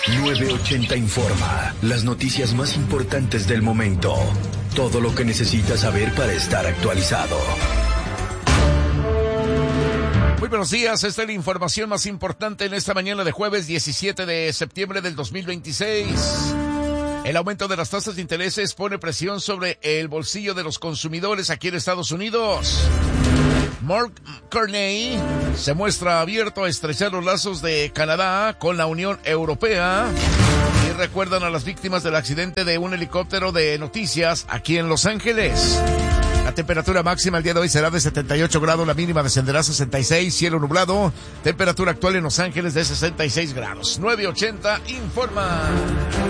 980 Informa. Las noticias más importantes del momento. Todo lo que necesitas saber para estar actualizado. Muy buenos días, esta es la información más importante en esta mañana de jueves 17 de septiembre del 2026. El aumento de las tasas de intereses pone presión sobre el bolsillo de los consumidores aquí en Estados Unidos. Mark Carney se muestra abierto a estrechar los lazos de Canadá con la Unión Europea y recuerdan a las víctimas del accidente de un helicóptero de noticias aquí en Los Ángeles. La temperatura máxima el día de hoy será de 78 grados, la mínima descenderá a 66, cielo nublado, temperatura actual en Los Ángeles de 66 grados. 980 informa.